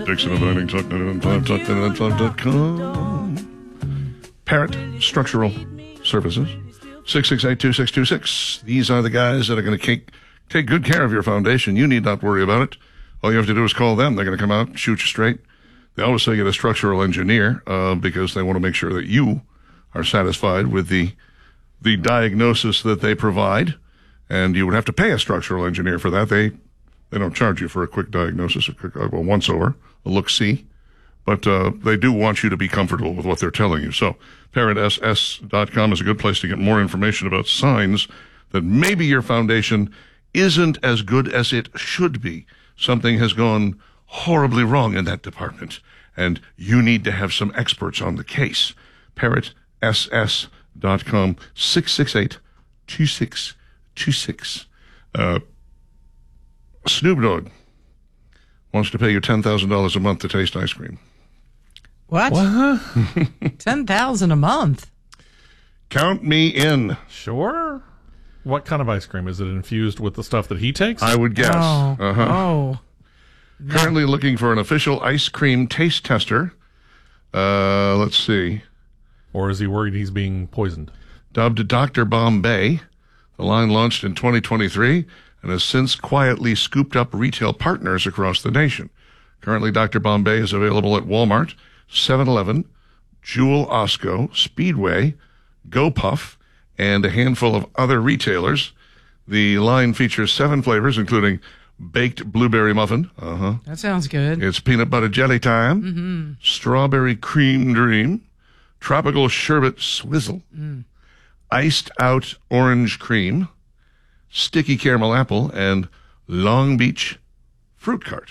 Dixon of the Lightning Talk 995 Talk.com. Parrot Structural Services, 668-2626. These are the guys that are going to take good care of your foundation. You need not worry about it. All you have to do is call them. They're going to come out, shoot you straight. They always say get a structural engineer because they want to make sure that you are satisfied with the diagnosis that they provide. And you would have to pay a structural engineer for that. They don't charge you for a quick diagnosis, a once-over, a look-see. But they do want you to be comfortable with what they're telling you. So parrotss.com is a good place to get more information about signs that maybe your foundation isn't as good as it should be. Something has gone horribly wrong in that department, and you need to have some experts on the case. parrotss.com, 668-2626. Snoop Dogg wants to pay you $10,000 a month to taste ice cream. What? $10,000 a month? Count me in. Sure. What kind of ice cream? Is it infused with the stuff that he takes? I would guess. Oh. Currently looking for an official ice cream taste tester. Let's see. Or is he worried he's being poisoned? Dubbed Dr. Bombay, the line launched in 2023 and has since quietly scooped up retail partners across the nation. Currently, Dr. Bombay is available at Walmart, 7-Eleven, Jewel Osco, Speedway, GoPuff, and a handful of other retailers. The line features 7 flavors, including baked blueberry muffin. That sounds good. It's peanut butter jelly time, strawberry cream dream, tropical sherbet swizzle, iced out orange cream, sticky caramel apple, and Long Beach fruit cart.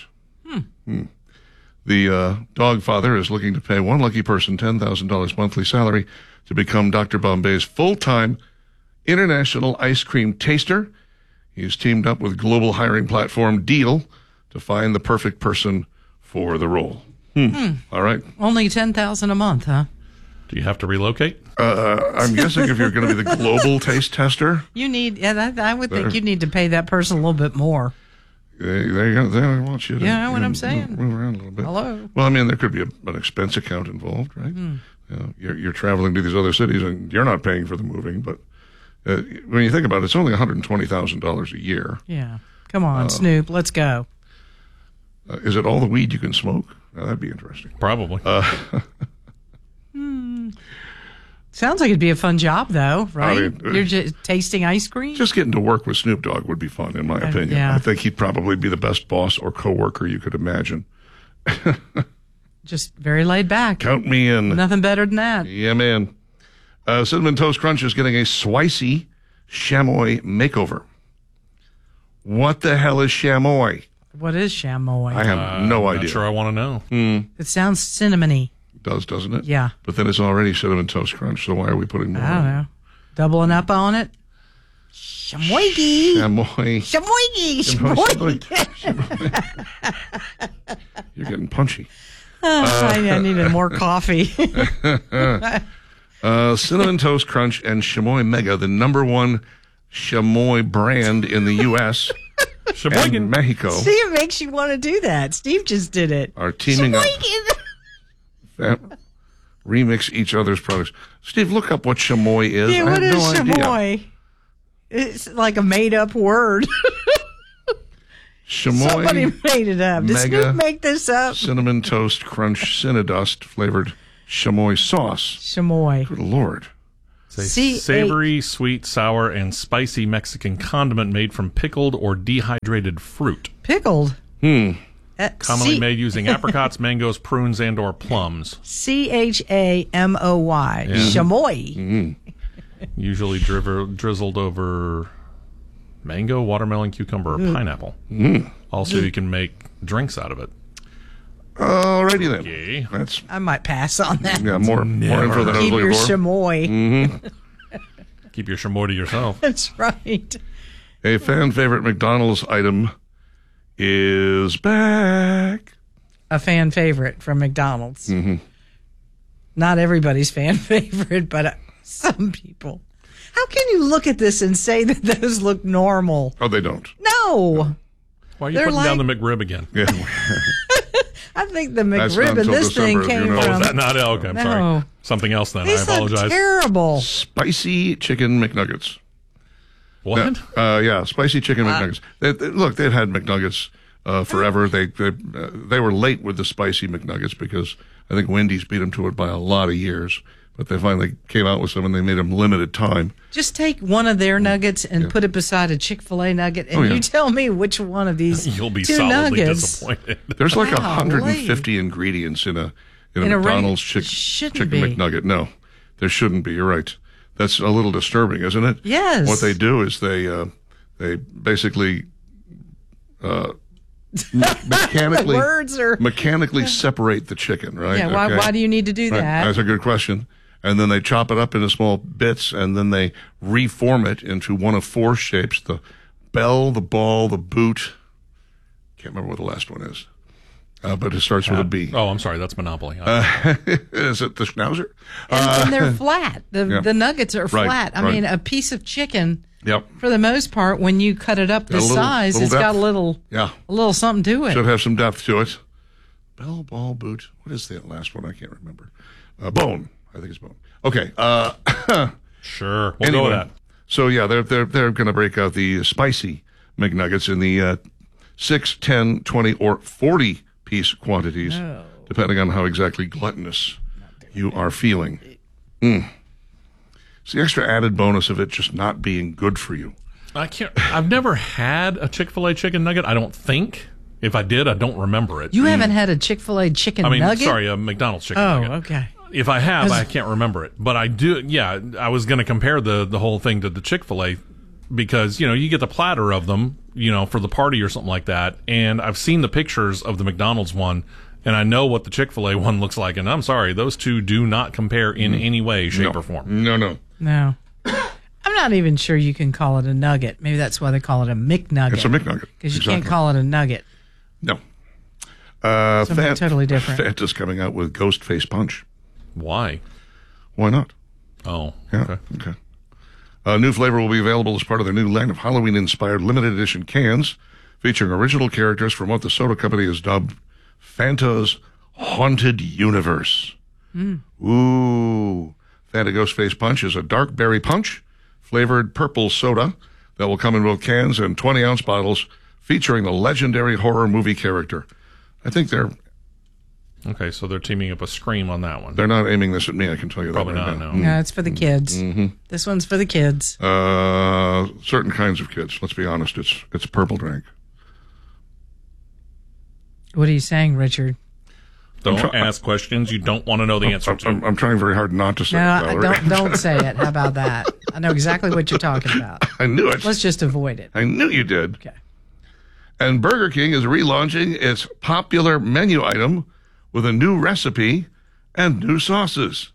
The dog father is looking to pay one lucky person $10,000 monthly salary to become Dr. Bombay's full-time international ice cream taster. He's teamed up with global hiring platform Deal to find the perfect person for the role. All right. Only $10,000 a month, huh? Do you have to relocate? I'm guessing if you're going to be the global taste tester, You need, I would think you need to pay that person a little bit more. they want you to You know what I'm saying? move around a little bit. Hello. Well, I mean, there could be an expense account involved, right? You're traveling to these other cities, and you're not paying for the moving. But when you think about it, it's only $120,000 a year. Yeah. Come on, Snoop, let's go. Is it all the weed you can smoke? Now, that'd be interesting. Probably. Sounds like it'd be a fun job, though, right? I mean, You're just tasting ice cream? Just getting to work with Snoop Dogg would be fun, in my opinion. yeah. I think he'd probably be the best boss or coworker you could imagine. Just very laid back. Count me in. Nothing better than that. Yeah, man. Cinnamon Toast Crunch is getting a Swicy Chamoy makeover. What the hell is chamoy? What is chamoy? I have no I'm idea. not sure I want to know. It sounds cinnamony. It does, doesn't it? Yeah. But then it's already Cinnamon Toast Crunch, so why are we putting more I don't on? know. Doubling up on it? Chamoy. Chamoy. Chamoy. You're getting punchy. I needed more coffee. Cinnamon Toast Crunch and Chamoy Mega, the #1 chamoy brand in the U.S. and Sheboygan. Mexico, See, it makes you want to do that. Steve just did it. are teaming up that remix each other's products. Steve, look up what chamoy is. Yeah, I what have is no chamoy? idea. It's like a made-up word. Chamoy Somebody made it up. Did Mega Snoop make this up? Cinnamon Toast Crunch Cinnadust flavored chamoy sauce. Chamoy. Good Lord. It's a C-H- savory, sweet, sour, and spicy Mexican condiment made from pickled or dehydrated fruit. Pickled. Commonly made using apricots, mangoes, prunes, and or plums. Chamoy. Chamoy. Usually drizzled over mango, watermelon, cucumber, or pineapple. Also, you can make drinks out of it. Alrighty then. Okay. That's I might pass on that. more info than I was Keep your looking for. chamoy. Keep your chamoy to yourself. That's right. A fan favorite McDonald's item is back. A fan favorite from McDonald's. Not everybody's fan favorite, but some people. How can you look at this and say that those look normal? Oh, they don't. No. Why are you They're putting down the McRib again? Yeah. I think the That's not McRib in until this thing December, came you know. Oh, from. is that not? Okay, I'm No. sorry. Something else then. These I apologize. look terrible. Spicy chicken McNuggets. What? Yeah, spicy chicken McNuggets. Look, they've had McNuggets forever. They were late with the spicy McNuggets because I think Wendy's beat them to it by a lot of years. But they finally came out with some, and they made them limited time. Just take one of their nuggets and put it beside a Chick-fil-A nugget, and you tell me which one of these You'll be two solidly nuggets. disappointed. There's like Golly. 150 ingredients in a In a McDonald's shouldn't chicken be. McNugget. No, there shouldn't be. You're right. That's a little disturbing, isn't it? Yes. What they do is they basically mechanically The words are- mechanically separate the chicken, right? Yeah, why do you need to do Right. that? That's a good question. And then they chop it up into small bits, and then they reform it into one of four shapes: the bell, the ball, the boot. Can't remember what the last one is, but it starts with a B. Oh, I'm sorry. That's Monopoly. Is it the Schnauzer? And they're flat. The nuggets are Right, flat. I right. mean, a piece of chicken, Yep. for the most part, when you cut it up a this little- size, little it's got depth. Yeah. a little something to it. Should have some depth to it. Bell, ball, boot. What is the last one? I can't remember. Bone. I think it's bone. Okay. Sure. We'll go with that. So yeah, they're going to break out the spicy McNuggets in the 6, 10, 20, or 40 piece quantities, depending on how exactly gluttonous you are feeling. It's the extra added bonus of it just not being good for you. I've never had a Chick-fil-A chicken nugget. I don't think. If I did, I don't remember it. You haven't had a Chick-fil-A chicken I mean, nugget? sorry, a McDonald's chicken Oh, nugget. okay. If I have, I can't remember it. But I do, yeah, I was going to compare the whole thing to the Chick-fil-A because, you get the platter of them, for the party or something like that. And I've seen the pictures of the McDonald's one, and I know what the Chick-fil-A one looks like. And I'm sorry, those two do not compare in any way, shape, or form. No. No. I'm not even sure you can call it a nugget. Maybe that's why they call it a McNugget. It's a McNugget. Because you can't call it a nugget. No. Something totally different. Fanta's coming out with Ghost Face Punch. Why? Why not? Oh, Yeah. okay. A new flavor will be available as part of their new line of Halloween-inspired limited edition cans, featuring original characters from what the soda company has dubbed Fanta's Haunted Universe. Ooh. Fanta Ghost Face Punch is a dark berry punch, flavored purple soda that will come in both cans and 20-ounce bottles, featuring the legendary horror movie character. I think they're Okay, so they're teaming up a Scream on that one. not aiming this at me, I can tell you Probably that right not, now. no. No, it's for the kids. This one's for the kids. Certain kinds of kids, let's be honest, it's purple drink. What are you saying, Richard? Don't ask questions you don't want to know the answer to. I'm trying very hard not to say No, it, Valerie. don't say it. How about that? I know exactly what you're talking about. I knew it. Let's just avoid it. I knew you did. Okay. And Burger King is relaunching its popular menu item with a new recipe and new sauces.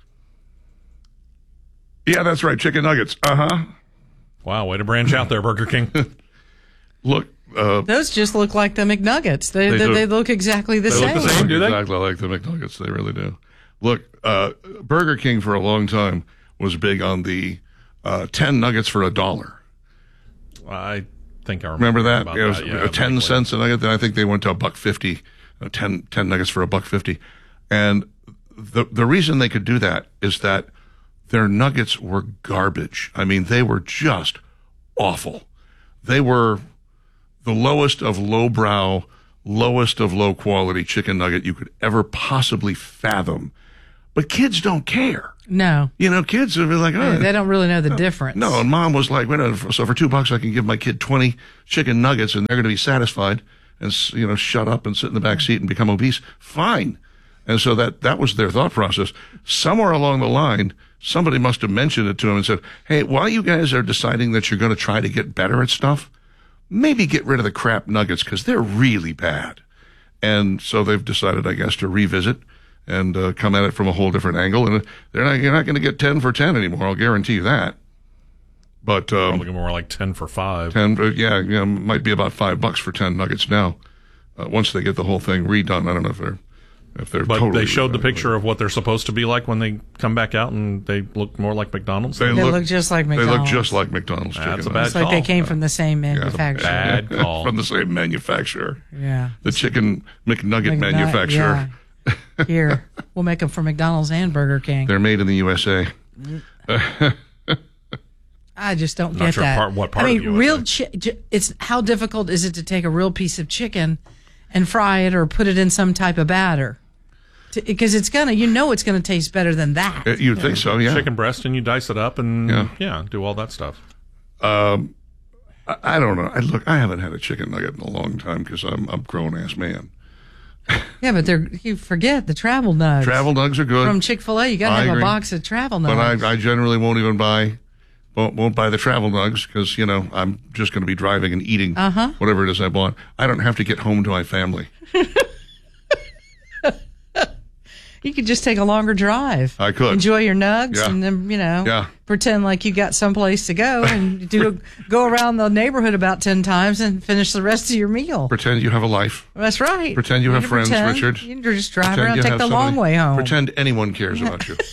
Yeah, that's right. Chicken nuggets. Wow, way to branch out there, Burger King. Look, Those just look like the McNuggets. They do. They look exactly the They look same. the same. Do they? exactly like the McNuggets. They really do. Look, Burger King for a long time was big on the 10 nuggets for $1. I think I Remember that? about It was that. Yeah, 10 vaguely. cents a nugget. Then I think they went to $1.50. 10 nuggets for $1.50. And the reason they could do that is that their nuggets were garbage. I mean, they were just awful. They were the lowest of lowbrow, lowest of low quality chicken nugget you could ever possibly fathom. But kids don't care. No, Kids are like, oh, they don't really know the difference. no, and mom was like, so for $2 I can give my kid 20 chicken nuggets and they're going to be satisfied and, shut up and sit in the back seat and become obese. Fine. And so that was their thought process. Somewhere along the line, somebody must have mentioned it to him and said, hey, while you guys are deciding that you're going to try to get better at stuff, maybe get rid of the crap nuggets because they're really bad. And so they've decided, I guess, to revisit and come at it from a whole different angle. And you're not going to get 10 for 10 anymore. I'll guarantee you that. But Probably more like 10 for 5. 10, might be about $5 for 10 nuggets now. Once they get the whole thing redone, I don't know if they're If they're But totally they showed the reevaluated. picture of what they're supposed to be like when they come back out, and they look more like McDonald's. They look just like They McDonald's. look just like McDonald's chicken. That's a bad It's like they call. came from the same manufacturer. Bad call. From the same manufacturer. Yeah. The chicken McNugget manufacturer. Yeah. Here, we'll make them for McDonald's and Burger King. They're made in the USA. I just don't Not get sure that. what part I of mean, the real. USA. It's how difficult is it to take a real piece of chicken and fry it or put it in some type of batter? Because it's gonna, it's gonna taste better than that. You'd think so, yeah. Chicken breast, and you dice it up and do all that stuff. I don't know. I haven't had a chicken nugget in a long time because I'm a grown-ass man. Yeah, but you forget the travel nugs. Travel nugs are good. From Chick-fil-A, you got to I have agree. a box of travel nugs. But I generally won't even won't buy the travel nugs because, I'm just going to be driving and eating whatever it is I bought. I don't have to get home to my family. You could just take a longer drive. I could. Enjoy your nugs Yeah. and then, Yeah. pretend like you got someplace to go and go around the neighborhood about 10 times and finish the rest of your meal. Pretend you have a life. That's right. Pretend you have can friends, pretend. Richard. You can just drive Pretend around, you take have the long somebody- way home. Pretend anyone cares about you.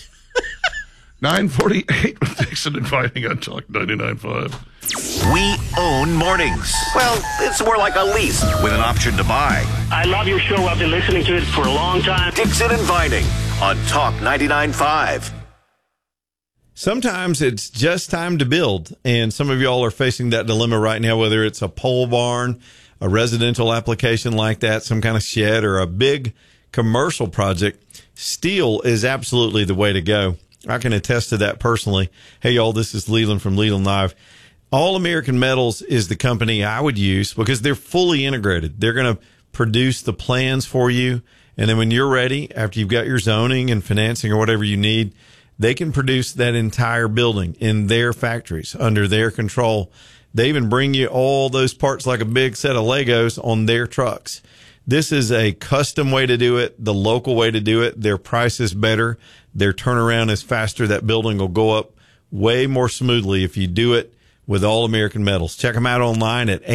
9:48 with Dixon and Vining on Talk 99.5. We own mornings. Well, it's more like a lease with an option to buy. I love your show. I've been listening to it for a long time. Dixon and Vining on Talk 99.5. Sometimes it's just time to build, and some of y'all are facing that dilemma right now, whether it's a pole barn, a residential application like that, some kind of shed, or a big commercial project. Steel is absolutely the way to go. I can attest to that personally. Hey, y'all, this is Leland from Leland Live. All American Metals is the company I would use because they're fully integrated. They're going to produce the plans for you. And then when you're ready, after you've got your zoning and financing or whatever you need, they can produce that entire building in their factories under their control. They even bring you all those parts like a big set of Legos on their trucks. This is a custom way to do it, the local way to do it. Their price is better. Their turnaround is faster. That building will go up way more smoothly if you do it with All American Metals. Check them out online at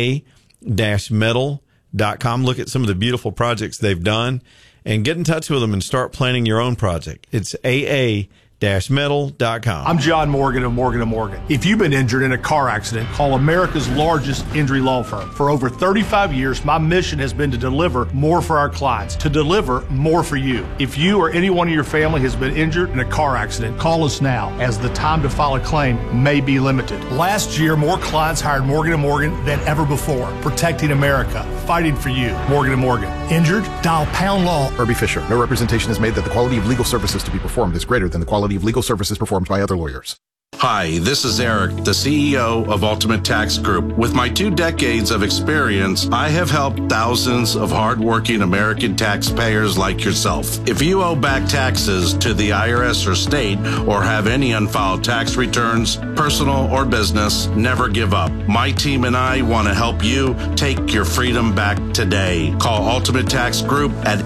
aa-metal.com. Look at some of the beautiful projects they've done and get in touch with them and start planning your own project. It's aa-metal.com. I'm John Morgan of Morgan & Morgan. If you've been injured in a car accident, call America's largest injury law firm. For over 35 years, my mission has been to deliver more for our clients, to deliver more for you. If you or anyone in your family has been injured in a car accident, call us now, as the time to file a claim may be limited. Last year, more clients hired Morgan & Morgan than ever before, protecting America, fighting for you. Morgan & Morgan. Injured? Dial pound law. Irby Fisher. No representation is made that the quality of legal services to be performed is greater than the quality of legal services performed by other lawyers. Hi, this is Eric, the CEO of Ultimate Tax Group. With my 2 decades of experience, I have helped thousands of hardworking American taxpayers like yourself. If you owe back taxes to the IRS or state or have any unfiled tax returns, personal or business, never give up. My team and I want to help you take your freedom back today. Call Ultimate Tax Group at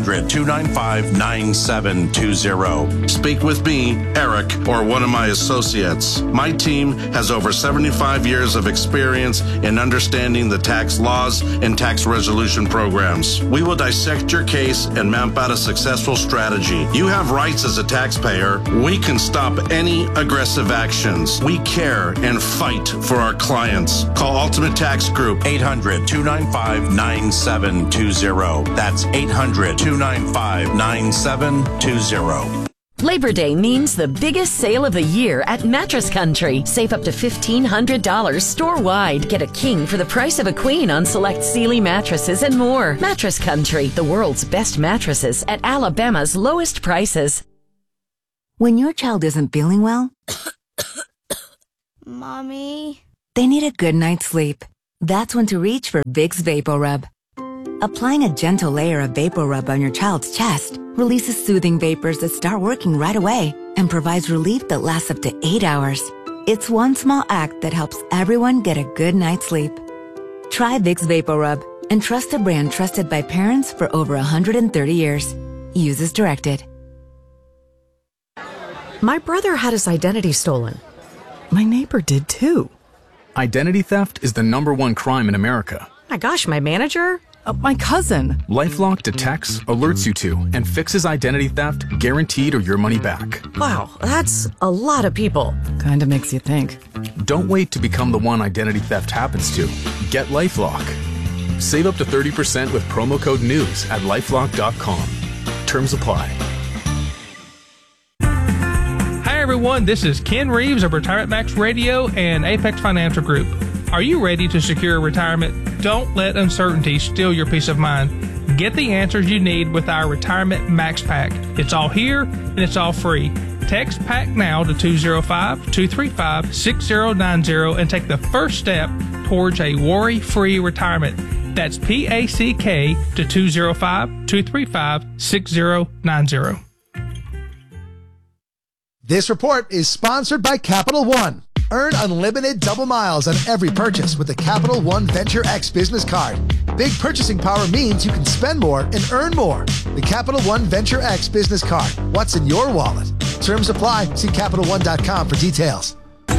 800-295-9720. Speak with me, Eric, or one of my associates. My team has over 75 years of experience in understanding the tax laws and tax resolution programs. We will dissect your case and map out a successful strategy. You have rights as a taxpayer. We can stop any aggressive actions. We care and fight for our clients. Call Ultimate Tax Group, 800-295-9720. That's 800-295-9720. Labor Day means the biggest sale of the year at Mattress Country. Save up to $1,500 store-wide. Get a king for the price of a queen on select Sealy mattresses and more. Mattress Country, the world's best mattresses at Alabama's lowest prices. When your child isn't feeling well, Mommy, they need a good night's sleep. That's when to reach for Vicks VapoRub. Applying a gentle layer of VapoRub on your child's chest releases soothing vapors that start working right away and provides relief that lasts up to 8 hours. It's one small act that helps everyone get a good night's sleep. Try Vicks VapoRub and trust a brand trusted by parents for over 130 years. Use as directed. My brother had his identity stolen. My neighbor did too. Identity theft is the #1 crime in America. My gosh, my manager? My cousin. LifeLock detects, alerts you to, and fixes identity theft, guaranteed or your money back. Wow, that's a lot of people. Kinda makes you think. Don't wait to become the one identity theft happens to. Get LifeLock. Save up to 30% with promo code NEWS at LifeLock.com. Terms apply. Hi everyone, this is Ken Reeves of Retirement Max Radio and Apex Financial Group. Are you ready to secure retirement? Don't let uncertainty steal your peace of mind. Get the answers you need with our Retirement Max Pack. It's all here and it's all free. Text PACK now to 205-235-6090 and take the first step towards a worry-free retirement. That's PACK to 205-235-6090. This report is sponsored by Capital One. Earn unlimited double miles on every purchase with the Capital One Venture X business card. Big purchasing power means you can spend more and earn more. The Capital One Venture X business card. What's in your wallet? Terms apply. See CapitalOne.com for details.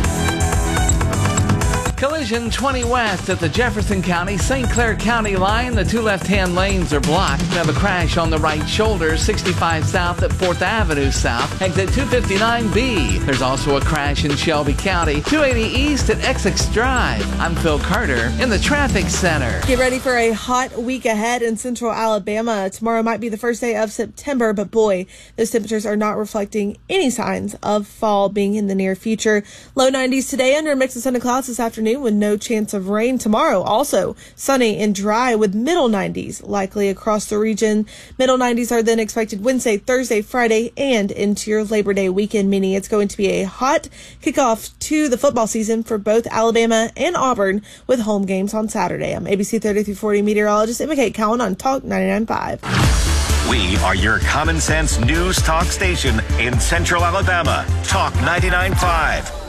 Collision 20 west at the Jefferson County, St. Clair County line. The two left-hand lanes are blocked. We have a crash on the right shoulder, 65 south at 4th Avenue South, exit 259B. There's also a crash in Shelby County, 280 east at Essex Drive. I'm Phil Carter in the traffic center. Get ready for a hot week ahead in central Alabama. Tomorrow might be the first day of September, but boy, those temperatures are not reflecting any signs of fall being in the near future. Low 90s today under a mix of sun and clouds this afternoon, with no chance of rain. Tomorrow also sunny and dry with middle 90s likely across the region. Middle 90s are then expected Wednesday, Thursday, Friday, and into your Labor Day weekend, meaning it's going to be a hot kickoff to the football season for both Alabama and Auburn with home games on Saturday. I'm ABC 30-40 meteorologist Emma Kate Cowan on Talk 99.5. We are your common sense news talk station in central Alabama. Talk 99.5.